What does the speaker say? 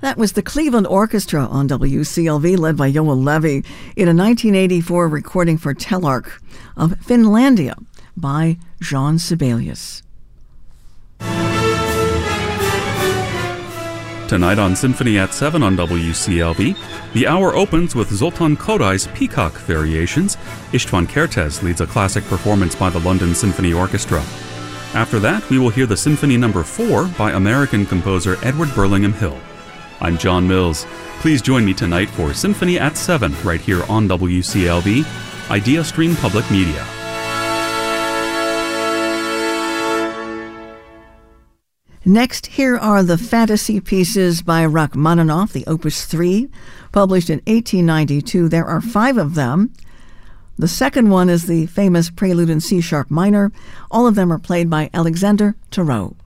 That was the Cleveland Orchestra on WCLV, led by Yoel Levy, in a 1984 recording for Telarc of Finlandia by Jean Sibelius. Tonight on Symphony at 7 on WCLV, the hour opens with Zoltan Kodai's Peacock Variations. István Kertész leads a classic performance by the London Symphony Orchestra. After that, we will hear the Symphony No. 4 by American composer Edward Burlingham Hill. I'm John Mills. Please join me tonight for Symphony at 7 right here on WCLV, IdeaStream Public Media. Next, here are the fantasy pieces by Rachmaninoff, the Opus 3, published in 1892. There are 5 of them. The second one is the famous Prelude in C-sharp minor. All of them are played by Alexander Tarot.